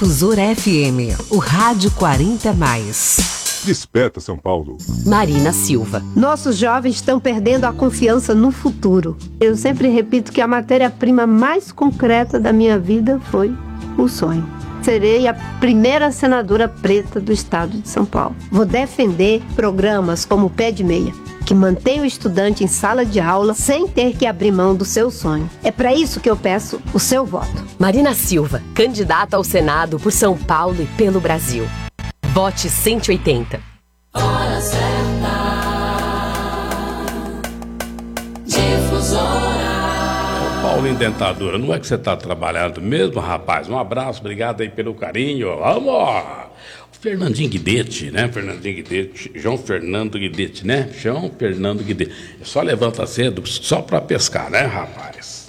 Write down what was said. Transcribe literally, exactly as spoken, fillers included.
Difusora F M, o Rádio quarenta mais. Desperta, São Paulo. Marina Silva. Nossos jovens estão perdendo a confiança no futuro. Eu sempre repito que a matéria-prima mais concreta da minha vida foi o sonho. Serei a primeira senadora preta do estado de São Paulo. Vou defender programas como o Pé de Meia, que mantém o estudante em sala de aula sem ter que abrir mão do seu sonho. É para isso que eu peço o seu voto. Marina Silva, candidata ao Senado por São Paulo e pelo Brasil. Vote cento e oitenta. Hora certa. Difusora. Paulinho Dentadura, não é que você está trabalhando mesmo, rapaz? Um abraço, obrigado aí pelo carinho. Vamos! Fernandinho Guidetti, né? Fernandinho Guidetti, João Fernando Guidetti, né? João Fernando Guidetti. Só levanta cedo, só para pescar, né, rapaz?